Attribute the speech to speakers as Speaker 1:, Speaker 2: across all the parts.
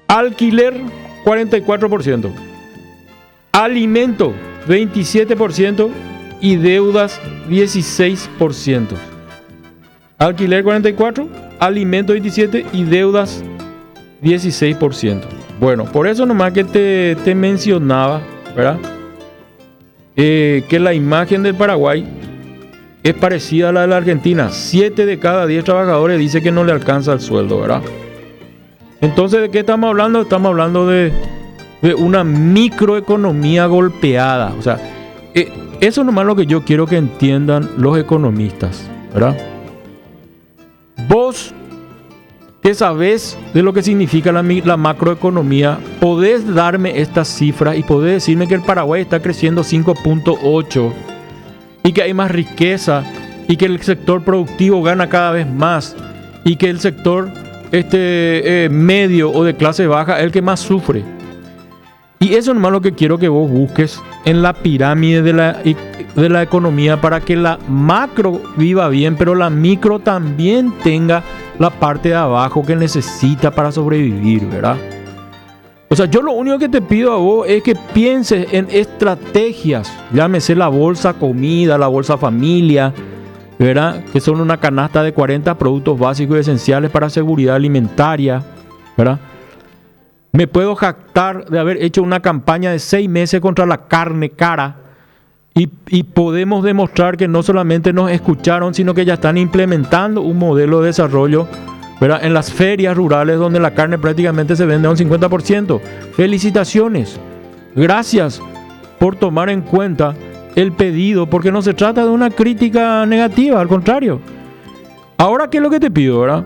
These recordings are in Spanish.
Speaker 1: Alquiler, 44%. Alimento, 27%. Y deudas, 16%. Alquiler, 44%. Alimento, 27%. Y deudas, 16%. Bueno, por eso nomás que te mencionaba, ¿verdad? Que la imagen del Paraguay es parecida a la de la Argentina. 7 de cada 10 trabajadores dice que no le alcanza el sueldo, ¿verdad? Entonces, ¿de qué estamos hablando? Estamos hablando de una microeconomía golpeada. O sea, eso nomás es lo que yo quiero que entiendan los economistas, ¿verdad? Vos, que sabés de lo que significa la macroeconomía, podés darme estas cifras y podés decirme que el Paraguay está creciendo 5.8 y que hay más riqueza y que el sector productivo gana cada vez más y que el sector medio o de clase baja es el que más sufre. Y eso nomás lo que quiero que vos busques en la pirámide de la economía para que la macro viva bien, pero la micro también tenga la parte de abajo que necesita para sobrevivir, ¿verdad? O sea, yo lo único que te pido a vos es que pienses en estrategias, llámese la bolsa comida, la bolsa familia, ¿verdad? Que son una canasta de 40 productos básicos y esenciales para seguridad alimentaria, ¿verdad? Me puedo jactar de haber hecho una campaña de 6 meses contra la carne cara y podemos demostrar que no solamente nos escucharon, sino que ya están implementando un modelo de desarrollo, ¿verdad? En las ferias rurales donde la carne prácticamente se vende a un 50%. Felicitaciones. Gracias por tomar en cuenta el pedido, porque no se trata de una crítica negativa, al contrario. Ahora, ¿qué es lo que te pido, verdad?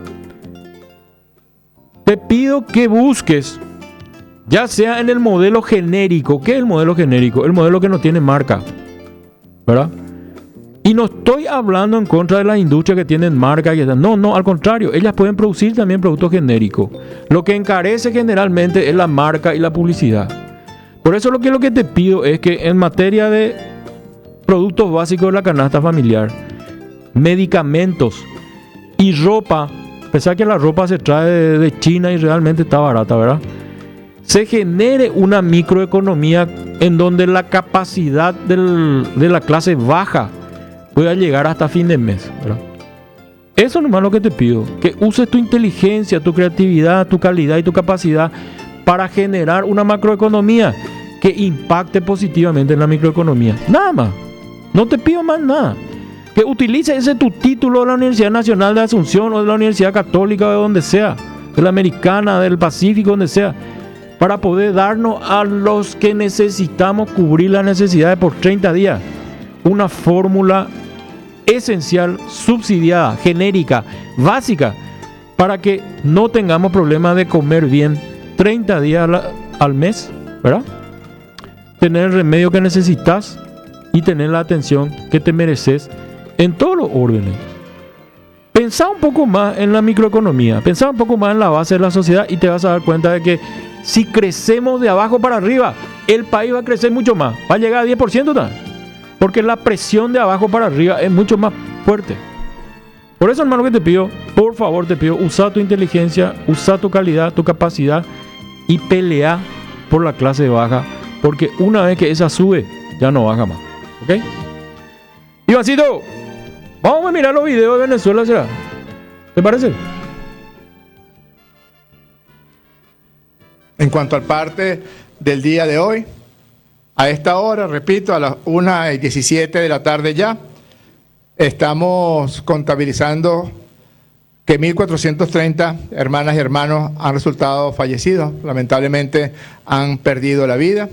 Speaker 1: Te pido que busques, ya sea en el modelo genérico. ¿Qué es el modelo genérico? El modelo que no tiene marca, ¿verdad? Y no estoy hablando en contra de las industrias que tienen marca. No, al contrario. Ellas pueden producir también productos genéricos. Lo que encarece generalmente es la marca y la publicidad. Por eso lo que te pido es que en materia de productos básicos de la canasta familiar, medicamentos y ropa, a pesar que la ropa se trae de China y realmente está barata, ¿verdad? Se genere una microeconomía en donde la capacidad de la clase baja pueda llegar hasta fin de mes, ¿verdad? Eso nomás es lo que te pido, que uses tu inteligencia, tu creatividad, tu calidad y tu capacidad para generar una macroeconomía que impacte positivamente en la microeconomía. Nada más, no te pido más nada. Que utilices ese tu título de la Universidad Nacional de Asunción o de la Universidad Católica o de donde sea, de la Americana, del Pacífico, donde sea, para poder darnos a los que necesitamos cubrir las necesidades por 30 días. Una fórmula esencial, subsidiada, genérica, básica, para que no tengamos problemas de comer bien 30 días al mes, ¿verdad? Tener el remedio que necesitas y tener la atención que te mereces en todos los órdenes. Pensá un poco más en la microeconomía, pensá un poco más en la base de la sociedad y te vas a dar cuenta de que si crecemos de abajo para arriba, el país va a crecer mucho más, va a llegar a 10% también. Porque la presión de abajo para arriba es mucho más fuerte. Por eso, hermano, que te pido, por favor te pido, usa tu inteligencia, usa tu calidad, tu capacidad y pelea por la clase baja. Porque una vez que esa sube, ya no baja más. ¿Ok? Ivancito, vamos a mirar los videos de Venezuela, ¿será? ¿Te parece?
Speaker 2: En cuanto al parte del día de hoy, a esta hora, repito, a las 1:17 de la tarde ya, estamos contabilizando que 1.430 hermanas y hermanos han resultado fallecidos. Lamentablemente han perdido la vida,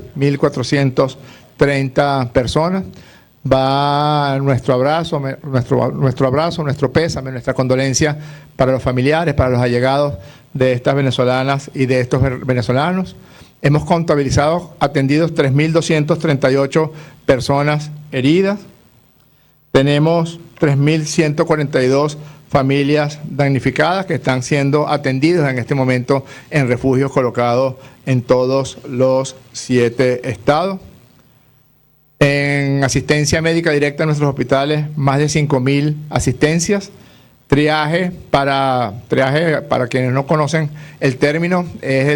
Speaker 2: 1.430 personas. Va nuestro abrazo, nuestro pésame, nuestra condolencia para los familiares, para los allegados de estas venezolanas y de estos venezolanos. Hemos contabilizado, atendidos 3.238 personas heridas. Tenemos 3.142 familias damnificadas que están siendo atendidas en este momento en refugios colocados en todos los 7 estados. En asistencia médica directa en nuestros hospitales, más de 5.000 asistencias. Triaje, para quienes no conocen el término, es